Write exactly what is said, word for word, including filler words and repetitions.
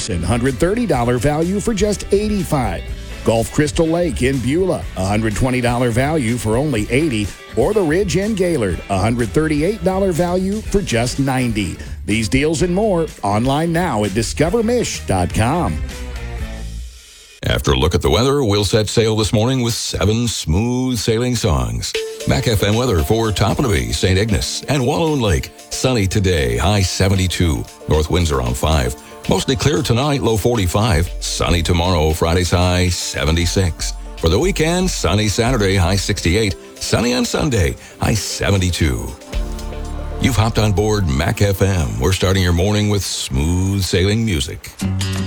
dollars and one hundred thirty dollars value for just eighty-five dollars. Gulf Crystal Lake in Beulah, one hundred twenty dollars value for only eighty dollars. Or the Ridge in Gaylord, one hundred thirty-eight dollars value for just ninety dollars. These deals and more online now at discover mish dot com. After a look at the weather, we'll set sail this morning with seven smooth sailing songs. Mac F M weather for Topanabee, Saint Ignace, and Walloon Lake. Sunny today, high seventy-two. North winds around five. Mostly clear tonight, low forty-five. Sunny tomorrow, Friday's high seventy-six. For the weekend, sunny Saturday, high sixty-eight. Sunny on Sunday, high seventy-two. You've hopped on board Mac F M. We're starting your morning with smooth sailing music.